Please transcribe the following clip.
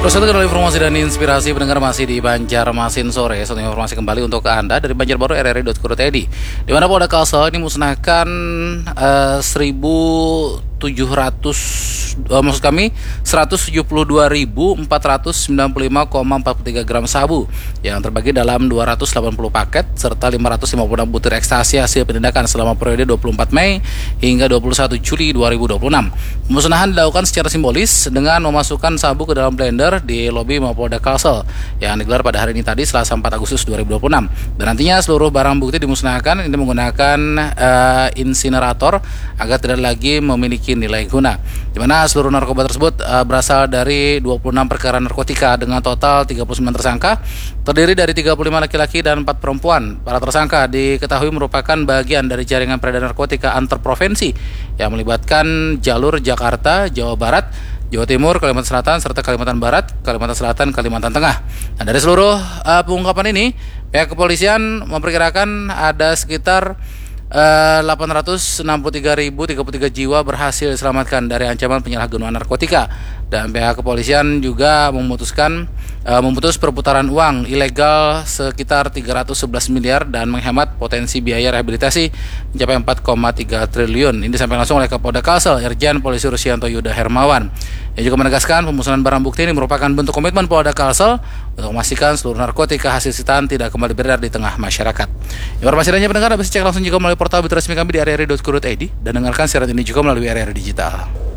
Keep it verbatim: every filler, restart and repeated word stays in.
Terus itu adalah informasi dan inspirasi pendengar masih di Banjarmasin sore. Satu informasi kembali untuk Anda dari Banjarbaru R R I dot co dot I D, di mana Polda Kalsel ini musnahkan uh, seribu tujuh ratus uh, maksud kami seratus tujuh puluh dua ribu empat ratus sembilan puluh lima koma empat puluh tiga gram sabu yang terbagi dalam dua ratus delapan puluh paket serta lima ratus lima puluh enam butir ekstasi hasil penindakan selama periode dua puluh empat Mei hingga dua puluh satu Juli dua ribu dua puluh enam. Pemusnahan dilakukan secara simbolis dengan memasukkan sabu ke dalam blender di lobi Mapolda Kalsel yang digelar pada hari ini tadi Selasa empat Agustus dua ribu dua puluh enam. Dan nantinya seluruh barang bukti dimusnahkan ini menggunakan uh, insinerator agar tidak lagi memiliki nilai guna. Di mana seluruh narkoba tersebut uh, berasal dari dua puluh enam perkara narkotika dengan total tiga puluh sembilan tersangka, terdiri dari tiga puluh lima laki-laki dan empat perempuan. Para tersangka diketahui merupakan bagian dari jaringan peredaran narkotika antar provinsi yang melibatkan jalur Jakarta, Jawa Barat, Jawa Timur, Kalimantan Selatan, serta Kalimantan Barat, Kalimantan Selatan, Kalimantan Tengah. Nah, dari seluruh uh, pengungkapan ini, pihak kepolisian memperkirakan ada sekitar Uh, delapan ratus enam puluh tiga ribu tiga puluh tiga jiwa berhasil diselamatkan dari ancaman penyalahgunaan narkotika, dan pihak kepolisian juga memutuskan uh, memutus perputaran uang ilegal sekitar tiga ratus sebelas miliar dan menghemat potensi biaya rehabilitasi mencapai empat koma tiga triliun. Ini disampaikan langsung oleh Kapolda Kalsel Irjen Polisi Rusyanto Yuda Hermawan. Ia juga menegaskan pemusnahan barang bukti ini merupakan bentuk komitmen Polda Kalsel untuk memastikan seluruh narkotika hasil sitaan tidak kembali beredar di tengah masyarakat. Informasi lainnya pendengar bisa cek langsung juga melalui portal berita resmi kami di R R I dot co dot I D dan dengarkan siaran ini juga melalui R R I Digital.